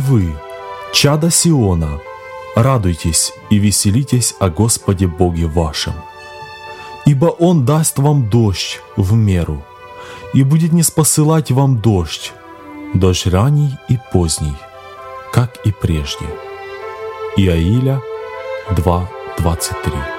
вы, чада Сиона, радуйтесь и веселитесь о Господе Боге вашем. Ибо Он даст вам дождь в меру, и будет ниспосылать вам дождь ранний и поздний, как и прежде. Иаиля 2:23.